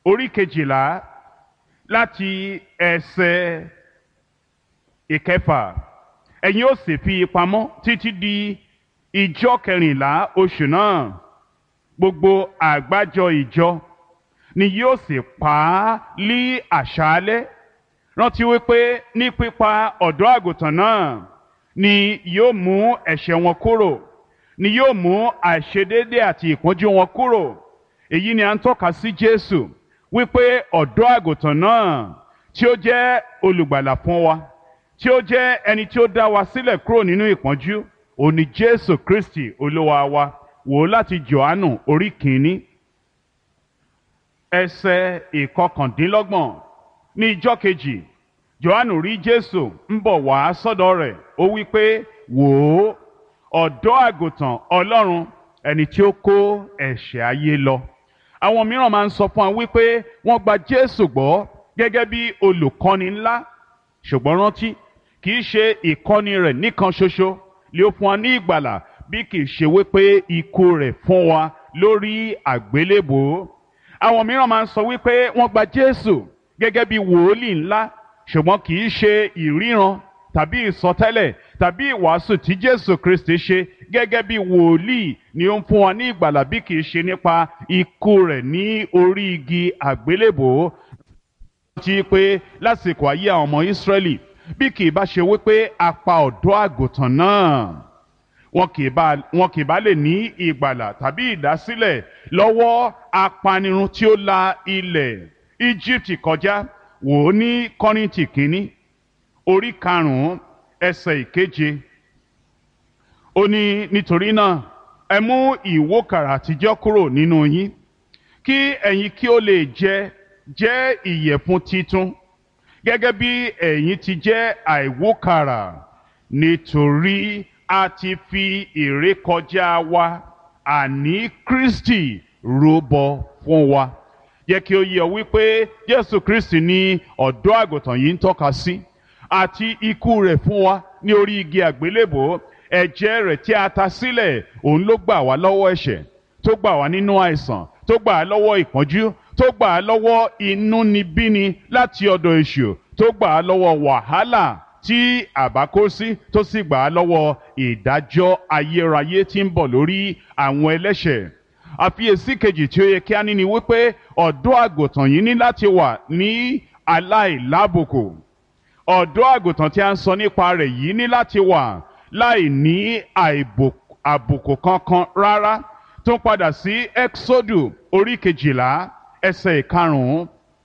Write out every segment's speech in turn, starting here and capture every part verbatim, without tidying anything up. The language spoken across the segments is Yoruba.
orí kejìlá láti ẹsẹ̀ ìkẹfà. Ẹ̀yin ó sì fi pamọ́ títí di ìjọ kẹrìnlá oṣù náà. Gbogbo àgbájọ ìjọ ni yóò sì pa á lí àṣálẹ́. Rántí wípé ní pípa ọ̀dọ́ àgùntàn náà ni yóò mú ẹ̀ṣẹ̀ wọn kúrò, ni yóò mú àìṣedéédé àti ìpọ́njú wọn kúrò. Èyí ni à ń tọ́ka sí Jésù wípé ọ̀dọ́ àgùntàn náà tí ó jẹ́ olùgbàlà fún wa, tí ó jẹ́ ẹni tí ó dá wa sílẹ̀ kúrò nínú ìpọ́njú, òun ni Jésù Kristi Olúwa wa. Wò ó láti Jòhánù orí kìíní ẹsẹ̀ ìkọkàndínlọ́gbọ̀n. Ní ijọ́ kejì, Jòhánù rí Jésù ń bọ̀ wá sọ́dọ̀ rẹ̀. Ó wí pé, wò ó, ọ̀dọ́ àgùntàn Ọlọ́run, ẹni tí ó kó ẹ̀ṣẹ̀ ayé lọ. Àwọn mìíràn máa ń sọ fún wa wípé wọ́n gba Jésù gbọ́ gẹ́gẹ́ bí olùkọ́ni ńlá. Ṣùgbọ́n rántí, kì í ṣe ìkọ́ni rẹ̀ nìkan ṣoṣo lé ó fún wa ní ìgbàlà, bí kì í ṣe wípé ikú rẹ̀ fún wa lórí àgbélébùú. Àwọn mìíràn máa ń sọ wípé wọ́n gba Jésù gẹ́gẹ́ bí wòólì ńlá, ṣùgbọ́n kì í ṣe ìríran tàbí ìsọtẹ́lẹ̀ tàbí ìwàásù tí Jésù Kristi ṣe gẹ́gẹ́ bí wòlíì ni ó ń fún wa ní ìgbàlà, bí kì í ṣe nípa ikú rẹ̀ ní orí igi àgbélébùú. Ti pé lásìkò ayé àwọn ọmọ Ísírẹ́lì, bí kì í bá ṣe wípé a pa ọ̀dọ́ àgùntàn náà, wọn kì í bá wọn kì í bá lè ní ìgbàlà tàbí ìdásílẹ̀ lọ́wọ́ apanirun tí ó la ilẹ̀ Íjíbítì kọjá. Wò ó ní Kọ́ríńtì kínní orí karùn-ún ẹsẹ̀ ìkeje. Ó ní, nítorí náà ẹ mú ìwókàrà àtijọ́ kúrò nínú yín, kí ẹ̀yin kí ó lè jẹ jẹ́ ìyẹ̀fun titun, gẹ́gẹ́ bí ẹ̀yin ti jẹ́ àìwókàrà, nítorí a ti fi ìrékọjá wa, àní Kristi, rúbọ fún wa. Jẹ́ kí ó yé ọ wípé Jésù Kristi ni ọ̀dọ́ àgùntàn yìí ń tọ́ka sí, àti ikú rẹ̀ fún wa ní orí igi àgbélébùú. Ẹ̀jẹ̀ rẹ̀ tí a ta sílẹ̀, òun ló gbà wá lọ́wọ́ ẹ̀ṣẹ̀, tó gbà wá nínú àìsàn, tó gbà á lọ́wọ́ ìpọ́njú, tó gbà á lọ́wọ́ inúnibíni láti ọ̀dọ̀ èṣù, tó gbà á lọ́wọ́ wàhálà tí àbá kó sí, tó sì gbà á lọ́wọ́ ìdájọ́ ayérayé tí ń bọ̀ lórí àwọn ẹlẹ́ṣẹ̀. Àfiyèsí kejì tí ó yẹ kí a ní ni wípé ọ̀dọ́ àgùntàn yìí ní láti wà ní aláìlábùkù. Ọ̀dọ́ àgùntàn tí a ń sọ nípa rẹ̀ yìí ní láti wà láì ní àbùkù kankan rárá. Tó ń padà sí Ẹ́kísódù orí kejìlá ẹsẹ̀ ìkarùn-ún.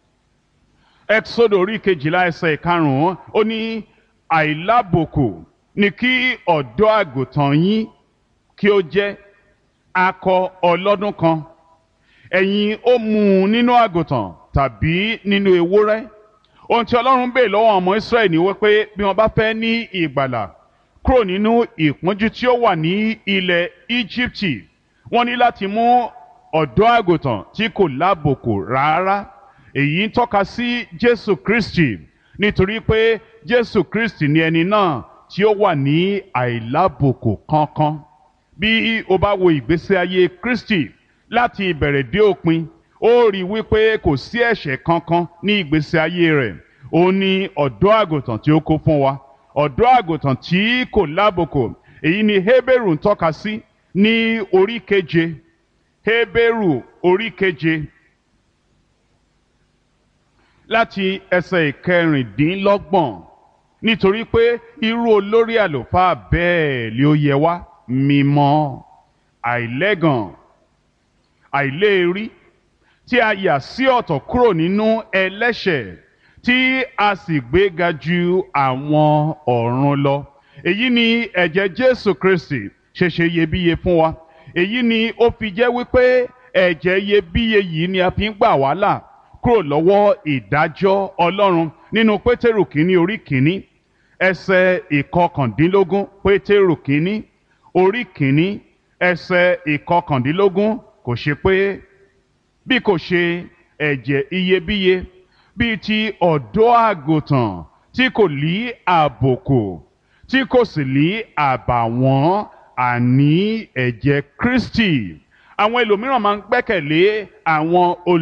Ẹ́kísódù orí kejìlá ẹsẹ̀ ìkarùn-ún, ó ní, àìlábùkù ni kí ọ̀dọ́ àgùntàn yín kí ó jẹ́, akọ ọlọ́dún kan. Ẹ̀yin ó mú un nínú àgùntàn tàbí nínú ewúrẹ́. Ohun tí Ọlọ́run béèrè lọ́wọ́ ọmọ Ísírẹ́lì ni wípé bí wọ́n bá fẹ́ ní ìgbàlà kúrò nínú ìpọ́njú tí ó wà ní ilẹ̀ Íjíbítì, wọ́n ní láti mú ọ̀dọ́ àgùntàn tí kò lábùkù rárá. Èyí ń tọ́ka sí Jésù Kristi, nítorí pé Jésù Kristi ni ẹni náà tí ó wà ní àìlábùkù kankan. Bí o bá wo ìgbésí ayé Kristi láti ìbẹ̀rẹ̀ dé òpin, ó rí wípé kò sí ẹ̀ṣẹ̀ kankan ní ìgbésí ayé rẹ̀. Ó ní ọ̀dọ́ àgùntàn tí ó kó fún wa, ọ̀dọ́ àgùntàn tí kò lábùkù. Èyí ni Hébérù ń tọ́ka sí ní orí keje. Hébérù orí keje láti ẹsẹ̀ ìkẹrìndínlọ́gbọ̀n. Nítorí pé irú olórí àlùfáà bẹ́ẹ̀ ni ó yẹ wá, mímọ́, àìlẹ́gàn, àìléèrí, tí a yà sí ọ̀tọ̀ kúrò nínú ẹlẹ́ṣẹ̀, tí a sì gbéga ju àwọn ọ̀run lọ. Èyí ni ẹ̀jẹ̀ Jésù Kristi ṣe ṣe iyebíye fún wa. Èyí ni ó fi jẹ́ wípé ẹ̀jẹ̀ iyebíye yìí ni a fi ń gbà wá là kúrò lọ́wọ́ ìdájọ́ Ọlọ́run. Nínú Pétérù kínní orí kínní ẹsẹ̀ ìkọkàndínlógún, Pétérù kínní orí kínní ẹsẹ̀ ìkọkàndínlógún, kò ṣe pé bí kò ṣe ẹ̀jẹ̀ iyebíye bíi ti ọ̀dọ́ àgùntàn tí kò lí àbùkù, tí kò sì lí àbàwọ́n, àní ẹ̀jẹ̀ Kristi. Àwọn ẹlòmíràn máa ń gbẹ́kẹ̀lé àwọn olùkọ́